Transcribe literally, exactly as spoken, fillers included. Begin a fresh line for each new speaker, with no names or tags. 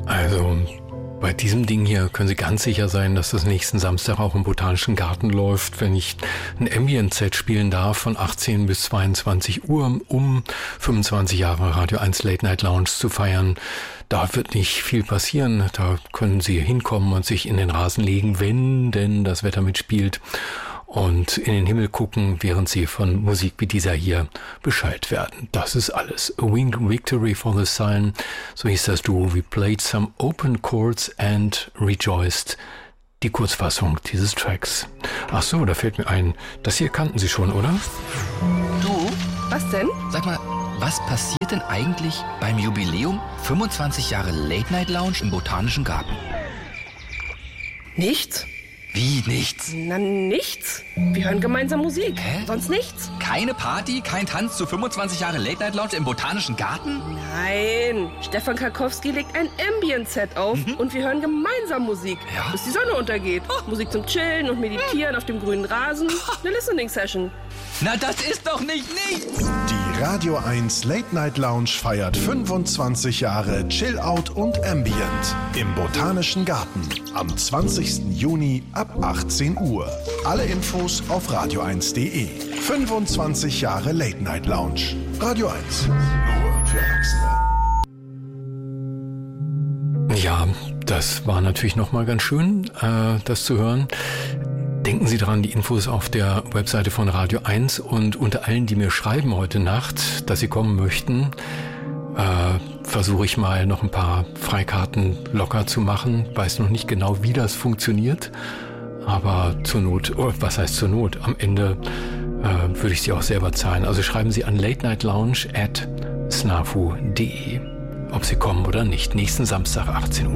Also bei diesem Ding hier können Sie ganz sicher sein, dass das nächsten Samstag auch im Botanischen Garten läuft, wenn ich ein Ambient-Set spielen darf von achtzehn bis zweiundzwanzig Uhr, um fünfundzwanzig Jahre Radio eins Late Night Lounge zu feiern. Da wird nicht viel passieren. Da können Sie hinkommen und sich in den Rasen legen, wenn denn das Wetter mitspielt, und in den Himmel gucken, während Sie von Musik wie dieser hier Bescheid werden. Das ist alles. A Winged Victory for the Sun, so hieß das Duo. We played some open chords and rejoiced. Die Kurzfassung dieses Tracks. Ach so, da fällt mir ein, das hier kannten Sie schon, oder?
Du?
Was denn?
Sag mal, was passiert denn eigentlich beim Jubiläum fünfundzwanzig Jahre Late Night Lounge im Botanischen Garten?
Nichts.
Wie nichts?
Na, nichts. Wir hören gemeinsam Musik.
Hä?
Sonst nichts.
Keine Party, kein Tanz zu fünfundzwanzig Jahre Late Night Lounge im Botanischen Garten?
Nein. Stefan Karkowski legt ein Ambient-Set auf mhm. und wir hören gemeinsam Musik,
ja?
bis die Sonne untergeht. Oh. Musik zum Chillen und Meditieren auf dem grünen Rasen. Eine Listening-Session.
Na, das ist doch nicht nichts!
Die Radio eins Late Night Lounge feiert fünfundzwanzig Jahre Chill-Out und Ambient im Botanischen Garten am zwanzigsten Juni ab achtzehn Uhr. Alle Infos auf radio eins punkt de. fünfundzwanzig Jahre Late Night Lounge. Radio eins. Nur für Erwachsene.
Ja, das war natürlich nochmal ganz schön, äh, das zu hören. Denken Sie dran, die Infos auf der Webseite von Radio eins, und unter allen, die mir schreiben heute Nacht, dass sie kommen möchten, äh, versuche ich mal noch ein paar Freikarten locker zu machen. Weiß noch nicht genau, wie das funktioniert, aber zur Not, oh, was heißt zur Not? Am Ende äh, würde ich sie auch selber zahlen. Also schreiben Sie an late night lounge at snafu punkt de, ob Sie kommen oder nicht. Nächsten Samstag achtzehn Uhr.